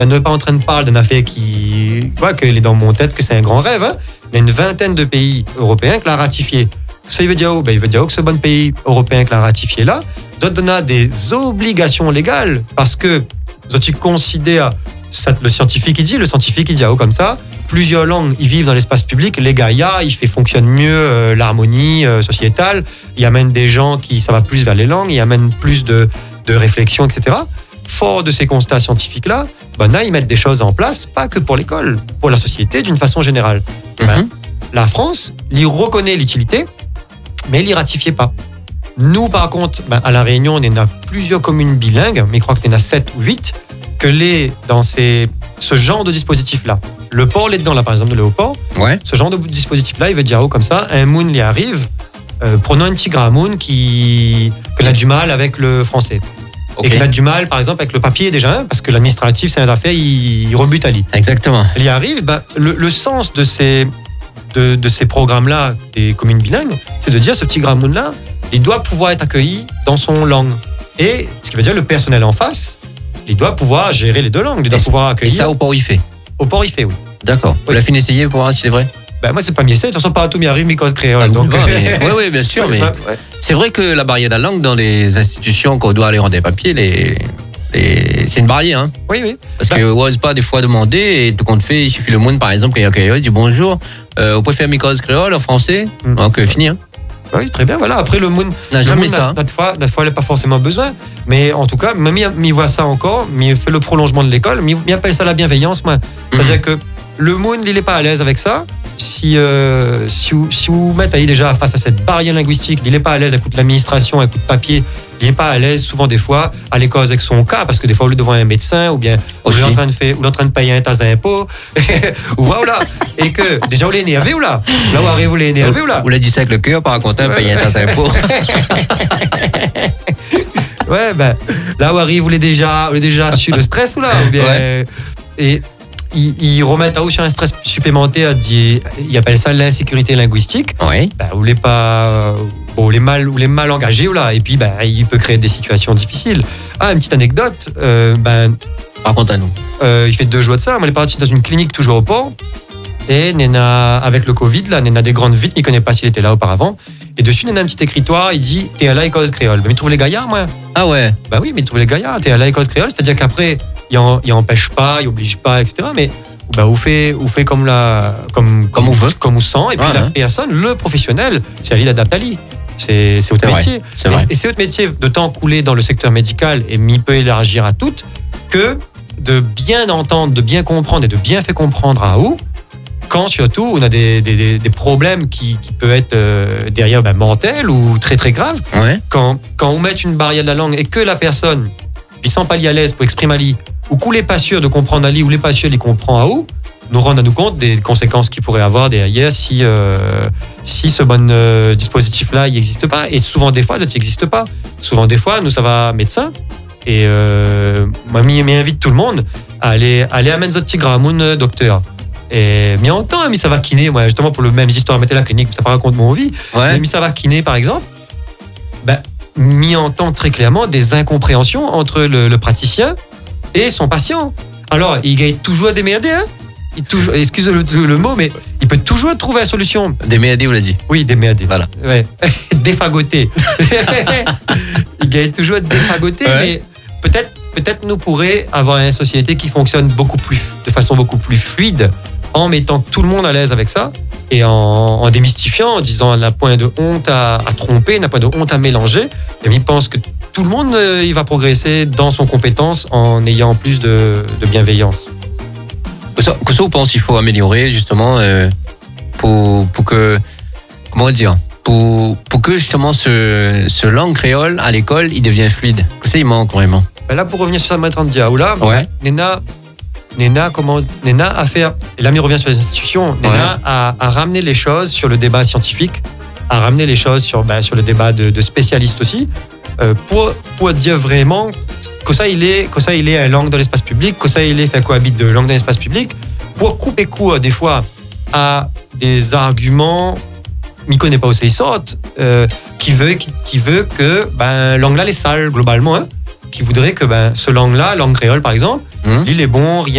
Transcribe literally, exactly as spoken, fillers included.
ben, ne pas en train de parler d'une affaire qui, ouais, qu'elle est dans mon tête, que c'est un grand rêve, hein. Il y a une vingtaine de pays européens qui l'ont ratifié. Ça, il veut dire où? Ben, il veut dire que ce bon pays européen qui l'a ratifié là, ça donne des obligations légales parce que ça, tu considères, ça, le scientifique il dit, le scientifique il dit ah, comme ça, plusieurs langues ils vivent dans l'espace public, les Gaïa, il fait fonctionne mieux euh, l'harmonie euh, sociétale, il amène des gens qui ça va plus vers les langues, il amène plus de, de réflexion, et cetera. Fort de ces constats scientifiques là, ben là ils mettent des choses en place, pas que pour l'école, pour la société d'une façon générale. Mm-hmm. Ben, la France, il reconnaît l'utilité, mais il n'y ratifiait pas. Nous, par contre, ben, à La Réunion, on a plusieurs communes bilingues, mais je crois que on a sept ou huit, que les, dans ces, ce genre de dispositif-là. Le port, là dedans, là, par exemple, de Léoport, ouais. Ce genre de dispositif-là, il veut dire, oh, comme ça, un moon y arrive, euh, prenons un petit gramoun qui, qui a du mal avec le français. Okay. Et qui a du mal, par exemple, avec le papier déjà, hein, parce que l'administratif, c'est un affaire, il, il rebute à l'île. Exactement. Il y arrive, ben, le, le sens de ces... De, de ces programmes-là, des communes bilingues, c'est de dire ce petit gramoun-là, il doit pouvoir être accueilli dans son langue. Et ce qui veut dire le personnel en face, il doit pouvoir gérer les deux langues, il doit et pouvoir accueillir. Et ça au port il fait. Au port il fait, oui. D'accord. Oui. Vous l'avez fait essayer pour voir si c'est vrai. Ben moi c'est pas mieux essayé, de toute façon partout m'y arrive, mais cause créole. Ah, donc... mais... oui, oui, bien sûr, mais ouais. C'est vrai que la barrière de la langue dans les institutions qu'on doit aller rendre des papiers, les... Et c'est une barrière, hein. Oui, oui. Parce bah, qu'on n'ose pas des fois demander, et tout compte fait, il suffit le monde, par exemple, quand il y a dit bonjour, euh, vous pouvez faire mes causes créole en français, mm. donc euh, fini. Hein. Oui, très bien, voilà. Après, le monde, n'a jamais monde, ça. Notre fois, notre fois, il n'a pas forcément besoin, mais en tout cas, même il voit ça encore, mais il fait le prolongement de l'école, mais il appelle ça la bienveillance, moi. C'est-à-dire mm. que le monde, il n'est pas à l'aise avec ça. Si, euh, si, vous, si vous mettez déjà face à cette barrière linguistique, il n'est pas à l'aise, écoute l'administration, écoute papier, il n'est pas à l'aise souvent des fois à l'école avec son cas, parce que des fois, il est devant un médecin, ou bien il est en train de faire, ou en train de payer un tas d'impôts, ou voilà, et que déjà, vous l'êtes énervé ou là Là où arrive, vous l'êtes énervé ou là Vous l'avez dit ça avec le cœur, par contre, ouais, payer un tas d'impôts. Ouais, ben, là où arrive, vous l'êtes déjà, vous l'êtes déjà sur le stress ou là ou bien, ouais. Et Ils, ils remettent à haut sur un stress supplémentaire, dit, ils appellent ça l'insécurité linguistique. Oui. Ben, ou les pas, bon, les mal, ou les mal engagés ou là, et puis ben, il peut créer des situations difficiles. Ah, une petite anecdote. Euh, ben, raconte à nous. Euh, il fait deux jours de ça. On est parti dans une clinique toujours au port, et Nena, avec le Covid, là, Nena des grandes vitres, il ne connaît pas s'il était là auparavant. Et dessus, Nena a un petit écritoire, il dit, t'es à la école créole. Ben, il trouve les gaillards, moi. Ah ouais. Ben oui, mais il trouve les gaillards. T'es à la école créole, c'est-à-dire qu'après. Il n'empêche pas, il n'oblige pas, et cetera. Mais bah, vous faites vous fait comme, la, comme, comme, vous veut. Comme vous sent. Et puis ah, la hein. personne, le professionnel, c'est à lui d'adapter à lui. C'est, c'est votre c'est métier. Vrai. C'est vrai. Et, et c'est votre métier de temps coulé dans le secteur médical, et il peut élargir à toutes, que de bien entendre, de bien comprendre et de bien faire comprendre à où, quand surtout on a des, des, des problèmes qui, qui peuvent être euh, derrière ben, mortels ou très très graves. Ouais. Quand, quand on met une barrière de la langue et que la personne il sent pas à l'aise pour exprimer à lui, ou qu'on n'est pas sûr de comprendre à lui, ou les pas sûr il comprend à où, nous rendre à nous compte des conséquences qu'il pourrait avoir derrière si, euh, si ce bon euh, dispositif-là il n'existe pas. Et souvent des fois, ça n'existe pas. Souvent des fois, nous, ça va médecin. Et euh, moi, m'invite tout le monde à aller, aller amener notre petit gramoun docteur. Et mais en temps, mais ça va kiné, moi, justement pour le même histoire, mettez la clinique, ça pas raconte mon vie. Ouais. Mais ça va kiné, par exemple. Ben, m'y entend très clairement des incompréhensions entre le, le praticien et son patient. Alors, il gagne toujours à démerder, hein. Il toujours, excusez le, le, le mot, mais il peut toujours trouver la solution. Démerder, vous l'avez dit. Oui, démerder. Voilà. Ouais. Défagoter. Il gagne toujours à défagoter, ouais. Mais peut-être, peut-être nous pourrions avoir une société qui fonctionne beaucoup plus, de façon beaucoup plus fluide, en mettant tout le monde à l'aise avec ça. Et en, en démystifiant, en disant n'a point de honte à, à tromper, n'a point de honte à mélanger. Et il pense que tout le monde euh, il va progresser dans son compétence en ayant plus de, de bienveillance. Que ça, que ça, vous pensez qu'il faut améliorer justement euh, pour, pour que, comment dire, pour, pour que justement ce, ce langue créole à l'école, il devienne fluide. Que ça, il manque vraiment. Ben là, pour revenir sur ça, maintenant, Diaoula, ouais. Nena... Nena, comment, Nena a fait, et là, il revient sur les institutions, Nena ouais. a, a ramené les choses sur le débat scientifique, a ramené les choses sur, ben, sur le débat de, de spécialistes aussi, euh, pour, pour dire vraiment que ça, il est, que ça, il est un langue dans l'espace public, que ça, il est fait cohabite de langue dans l'espace public, pour couper court, des fois, à des arguments, il ne connaît pas où ça, ils sortent, euh, qui veut, qui, qui veut que, ben, langue là, les sales, globalement, hein, qui voudrait que, ben, ce langue là, langue créole, par exemple, Hum. Il est bon, rien